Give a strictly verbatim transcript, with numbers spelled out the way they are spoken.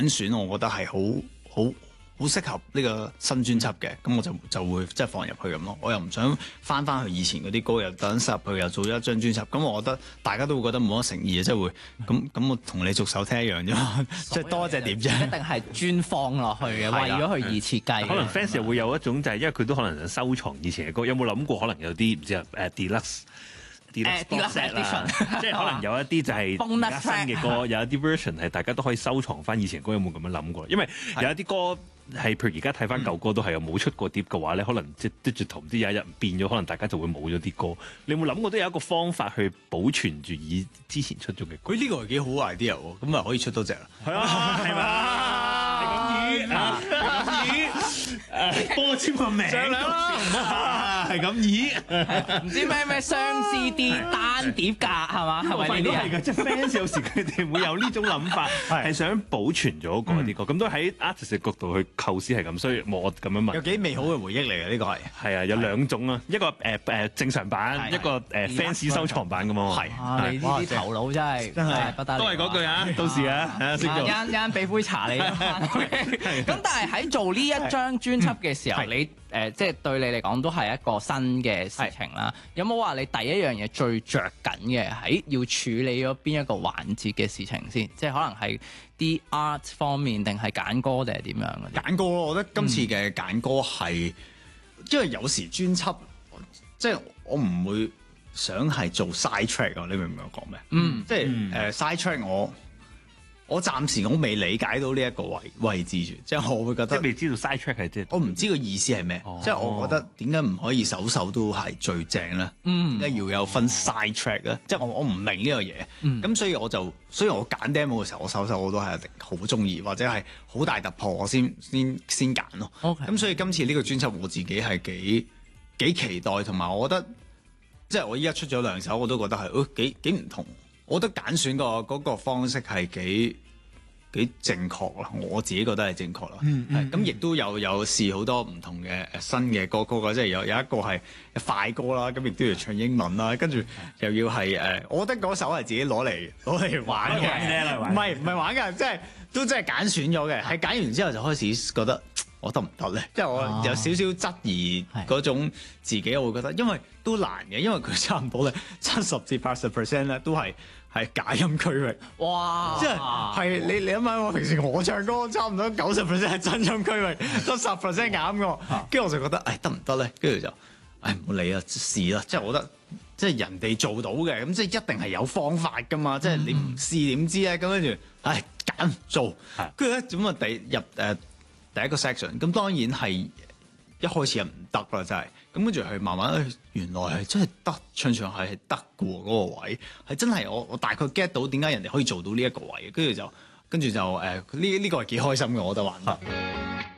選，我覺得係好好好適合呢個新專輯嘅，咁我就就會即係放入去咁咯。我又唔想翻翻去以前嗰啲歌，又等塞入去，又做咗一張專輯。咁我覺得大家都會覺得冇乜誠意嘅，即係會咁咁。我同你逐手聽一樣啫嘛，即係多謝點啫。 一定係專放落去嘅，為咗佢而設計。 可能 fans 又會有一種就係因為佢都可能想收藏以前嘅歌。有冇諗過可能有啲唔知啊誒 deluxe？ 誒 deluxe edition， 即係可能有一啲就係而家新嘅歌，有一啲 version 係大家都可以收藏翻以前嘅歌，有冇咁樣諗過？因為有一啲歌係譬如而家睇翻舊歌都係有冇出過碟嘅話咧，可能即係 digital 唔知有一日變咗，可能大家就會冇咗啲歌。你有冇諗過都有一個方法去保存住以之前出咗嘅歌？ 佢呢個係幾好 idea 喎，咁啊可以出多隻啦。 係啊，係嘛？係咁意啊，係咁意誒，幫我簽個名上兩啦，係咁意， 唔知咩咩雙 C D 單碟價係嘛？係咪呢啲係㗎？即係 fans 有時佢哋會有呢種諗法，係想保存咗嗰啲歌。咁都喺 artist 嘅角度去構思係咁，所以我咁樣問。 有幾美好嘅回憶嚟嘅呢個係。 係啊，有兩種啊，一個誒誒正常版，一個誒 fans 收藏版咁啊。 係啊，你呢啲頭腦真係真係不得了。 都係嗰句啊，到時啊，係啊，識做。 啱啱俾杯茶你。咁但係喺做呢一張專輯嘅時候，你誒即係對你嚟講都係一個新嘅事情啦。有冇話你第一樣嘢最着緊嘅喺要處理咗邊一個環節嘅事情先？即係可能係啲 art 方面，定係揀歌定係點樣嘅？ 揀歌咯，我覺得今次嘅揀歌係，因為有時專輯即係我唔會想係做 side track 啊，你明唔明我講咩？嗯，即係誒 side track 我。我暫時我未理解到呢一個位位置住，即係我會覺得， 即係未知道 side track 係即係， 我唔知個意思係咩， 哦、 即係我覺得點解唔可以首首都係最正咧？ 嗯， 點解要有分 side track 咧？即係我我唔明呢樣嘢，咁、嗯、所以我就，所以我揀 demo 嘅時候，我首首我都係一定好中意，或者係好大突破，我先先先揀咯。咁 Okay. 所以今次呢個專輯我自己係幾幾期待，同埋我覺得，即係我依家出咗兩首，我都覺得係，哦幾幾唔同。我覺得揀選個嗰個方式係幾幾正確啦，我自己覺得係正確啦。係咁，亦都有有試好多唔同嘅新嘅歌曲啊，即係有有一個係快歌啦，咁亦都要唱英文啦，跟住又要係誒，我覺得嗰首係自己攞嚟攞嚟玩嘅，唔係唔係玩㗎，即係都真係揀選咗嘅。係揀完之後就開始覺得我得唔得咧？即係我有少少質疑嗰種自己，我會覺得因為都難嘅，因為佢差唔多咧七十至八十 percent 咧都係。係假音區域，哇！即係係你你諗下，我平時我唱歌差唔多九十 percent 係真音區域，得十 percent 假音嘅，跟住我就覺得，誒得唔得咧？跟住就，誒唔好理啊，試啦！即係我覺得，即係人哋做到嘅，咁即係一定係有方法噶嘛，即係你唔試點知咧？咁跟住，唉揀做，跟住咧咁啊，第入誒第一個 section，咁當然係一開始係唔得啦，真係。咁跟住係慢慢，原來係真係得唱唱係係得嘅喎，嗰個位係真係我我大概 get 到點解人哋可以做到呢一個位，跟住就跟住就誒呢呢個係幾開心嘅，我覺得玩得。